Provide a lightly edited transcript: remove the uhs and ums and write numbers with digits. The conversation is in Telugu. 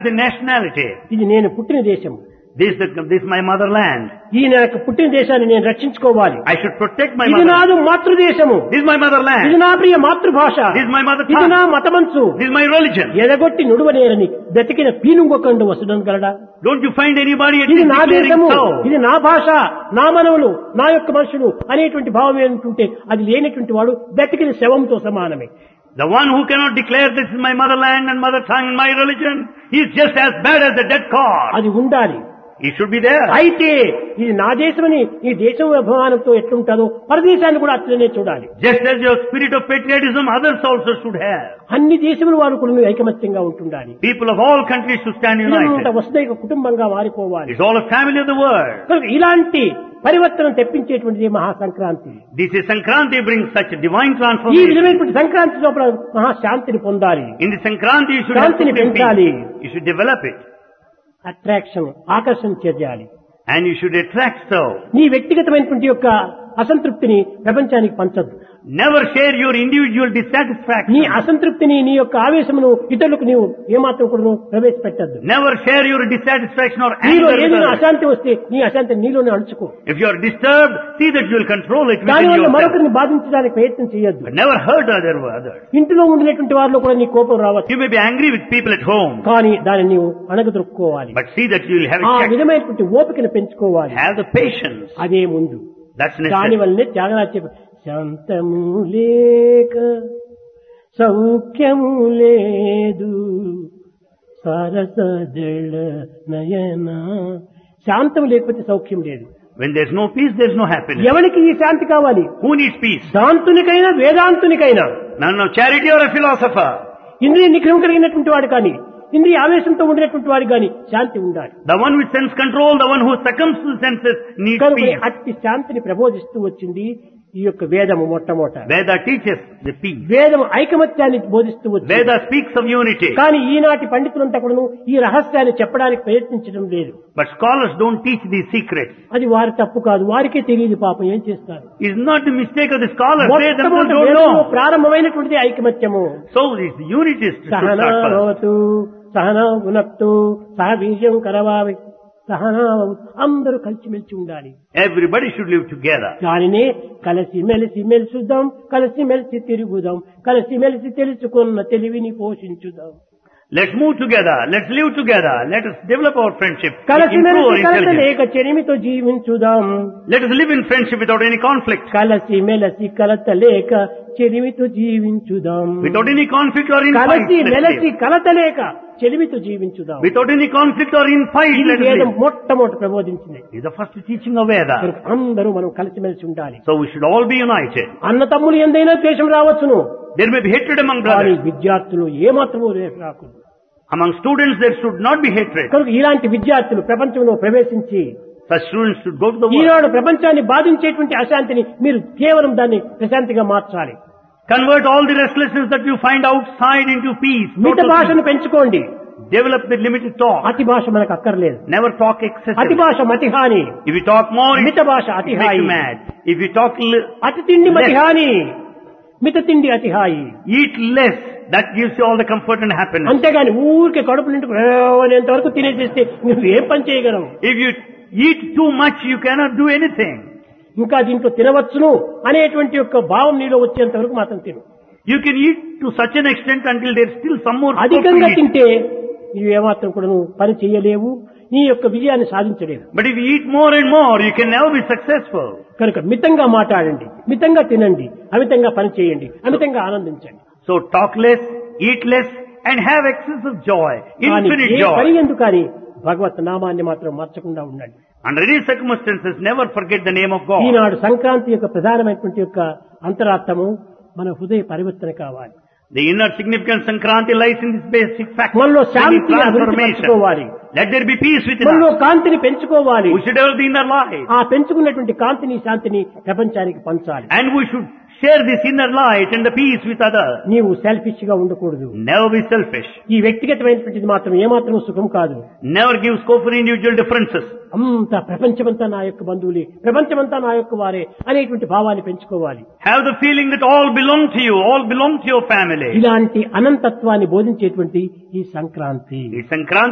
the nationality. ఇది నేను పుట్టిన దేశం. This is my motherland. ఈ నాకు పుట్టిన దేశాన్ని నేను రక్షించుకోవాలి. I should protect my ఇది motherland. నాదు మాతృదేశము. This is my motherland. ఇది నా ప్రియ మాతృభాష. This is my mother ఇది నా tongue. మతమంచు. This is my religion. ఎదగొట్టి నుడువనేరని బ్రతికిన పీనుంగొకండు వసుడం గలడా. Don't you find anybody at ఇది least నా declaring దేశము, so? ఇది నా భాష, నా మనవులు, నా యొక్క మనుషులు అనేటువంటి భావం ఏంటంటే అది లేనటువంటి వాడు బ్రతికిన శవంతో సమానమే. The one who cannot declare this is my motherland and mother tongue and my religion, he is just as bad as a dead corpse. అది ఉండాలి. He should be there. అయితే ఇది నా దేశమని ఈ దేశం అభిమానంతో ఎట్లుంటుందో పరదేశాన్ని కూడా అట్లనే చూడాలి. Just as your spirit of patriotism, others also should have. అన్ని దేశముల వారు కూడా ఐకమత్యంగా ఉంటుండాలి. People of all countries should stand ఇదంతా united. వసుదైక కుటుంబంగా మారిపోవాలి. It's all a family of the world. కనుక ఇలాంటి పరివర్తనం తెప్పించేటువంటిది మహా Sankranti. This is Sankranti brings such a divine ఈ transformation. విధమైనటువంటి సంక్రాంతి లోపల మహాశాంతిని పొందాలి. In the Sankranti you should have శాంతిని supreme పెంచాలి. peace. You should develop it. Attraction, ఆకర్షణ చేయాలి. And you should attract so. నీ వ్యక్తిగతమైనటువంటి యొక్క అసంతృప్తిని ప్రపంచానికి పంచద్దు. Never share your individual నీ dissatisfaction. అసంతృప్తిని, నీ యొక్క ఆవేశమును ఇతరులకు నీవు ఏమాత్రం కూడా ప్రవేశపెట్టద్దు. Never share your dissatisfaction or నీలో anger with ఏదైనా others. అశాంతి వస్తే నీ అశాంతిని నీలోనే అణుచుకో. If you are disturbed, see that you will control it within దానివల్ల yourself. మరొకరిని బాధించడానికి ప్రయత్నం చేయొద్దు. But never hurt others. ఇంటిలో ఉండినటువంటి వారిలో కూడా నీ కోపం రావచ్చు. You may be angry with people at home, కానీ దాన్ని నీవు అణగదొక్కుకోవాలి. but see that you will have ఆ a check. విధమైనటువంటి ఓపికను పెంచుకోవాలి. Have the patience. అదే ముందు. That's దాని necessary. వల్లనే త్యాగరాజు చెప్పారు, శాంతము లేక సౌఖ్యము లేదు సరసదళ నయన. శాంతం లేకపోతే సౌఖ్యం లేదు. When there's no peace, there's no happiness. ఎవరికి ఈ శాంతి కావాలి? Who needs peace? దాంతునికైనా వేదాంతునికైనా, None of charity or a philosopher. ఇంద్రియ నిగ్రహం కలిగినటువంటి వాడు కానీ, ఇంద్రియ ఆవేశంతో ఉండినటువంటి వాడు కానీ శాంతి ఉండాలి. The one with sense control, the one who succumbs to the senses needs కనుక peace. అట్టి శాంతిని ప్రబోధిస్తూ వచ్చింది ఈ యొక్క వేదము మొట్టమొదట. Veda teaches the peace. వేదము ఐకమత్యాన్ని బోధిస్తూ వచ్చింది. Veda speaks of unity. కానీ ఈనాటి పండితులంతా కూడా ఈ రహస్యాన్ని చెప్పడానికి ప్రయత్నించడం లేదు. But scholars don't teach these secrets. అది వారి తప్పు కాదు, వారికే తెలియదు పాపం, ఏం చేస్తారు. It's not the mistake of the scholars. They themselves మొట్టమొదటి don't వేదంలో know. ప్రారంభమైనటువంటిది ఐకమత్యము. So it's the unity is to start first. సహనావతు Sahana ఉనక్తు సహ బీజం కరవావి సహనా అందరూ కలిసిమెలిసి ఉండాలి. Everybody should live together. దానినే కలిసి మెలిసి మెలుసుదాం, కలిసి మెలిసి తిరుగుదాం, కలిసి మెలిసి తెలుసుకున్న తెలివిని పోషించుదాం. Let's move together. Let's live together. Let us develop our friendship. కలిసి Improve our మెలిసి కలత intelligence. లేక చెరిమితో జీవించుదాం. Let us live in friendship without any conflict. కలిసి మెలిసి కలత లేక చెరిమితో జీవించుదాం. Without any conflict or in fight. కలిసి Let's మెలిసి live. కలత లేక చెలిమితో జీవించుదాం. Without any conflict or in fight. ఇది Let us వేదం live. మొట్టమొదటి ప్రబోధించింది. This is the first teaching of Veda. కనుక అందరూ మనం కలిసిమెలిసి ఉండాలి. So we should all be united. అన్న తమ్ములు ఎందైనా ద్వేషం రావచ్చును, There may be hatred among కానీ brothers. విద్యార్థులు ఏమాత్రమూ రాకూడదు. Among students there should not be hatred. కనుక ఇలాంటి విద్యార్థులు ప్రపంచంలో ప్రవేశించి Such students should go to the world. ఈనాడు ప్రపంచాన్ని బాధించేటువంటి అశాంతిని మీరు కేవలం దాన్ని ప్రశాంతిగా మార్చాలి. Convert all the restlessness that you find outside into peace. మిత Total భాషను పెంచుకోండి. peace. Develop the limited talk. అతి భాష మనకు అక్కర్లేదు. Never talk అతి excessively. భాష మతిహాని, If you talk more, మిత భాష it అతి makes hi. you mad. If you talk అతి తిండి మతిహాని, మిత తిండి అతి హాయి. eat less, that gives you all the comfort and happiness. అంతేగాని ఊరికే కడుపు నిండుకు అనేంత వరకు తినేసేస్తే నువ్వు ఏం పని చేయగలవు? If you eat too much, you cannot do anything. ఇంకా దీంట్లో తినవచ్చును అనేటువంటి యొక్క భావం నీలో వచ్చేంత వరకు మాత్రం తిను. You can eat to such an extent until there's still some more scope to అధికంగా eat. తింటే నీవు ఏమాత్రం కూడా నువ్వు పని చేయలేవు, నీ యొక్క విజయాన్ని సాధించలేవు. But if you eat more and more, you can never be successful. కనుక మితంగా మాట్లాడండి, మితంగా తినండి, అమితంగా పని చేయండి, అమితంగా ఆనందించండి. So talk less, eat less, and have excess of joy, కానీ infinite ఏ పని joy. ఎందుకు కానీ భగవత్ నామాన్ని మాత్రం మర్చకుండా ఉండండి. Under any circumstances, never forget the name of God. ఈనాడు సంక్రాంతి యొక్క ప్రధానమైనటువంటి యొక్క అంతరార్థము మన హృదయ పరివర్తన కావాలి. The inner significance Sankranti lies in this basic fact. మనలో Bringing శాంతిని అభివృద్ధి transformation. పెంచుకోవాలి. Let there be peace within మనలో us. కాంతిని పెంచుకోవాలి. We should develop the inner light. ఆ పెంచుకున్నటువంటి కాంతిని, శాంతిని ప్రపంచానికి పంచాలి. And we should share this inner light and the peace with others. నీవు సెల్ఫిష్ గా ఉండకూడదు. Never be selfish. ఈ వ్యక్తిగతమైనటువంటిది మాత్రం ఏమాత్రం సుఖం కాదు. Never give scope for individual differences. అంతా ప్రపంచమంతా నా యొక్క బంధువులే, ప్రపంచమంతా నా యొక్క వారే అనేటువంటి భావాన్ని పెంచుకోవాలి. Have the feeling that all belong to you, all belong to your family. ఇలాంటి అనంతత్వాన్ని బోధించేటువంటి ఈ సంక్రాంతి. The Sankranti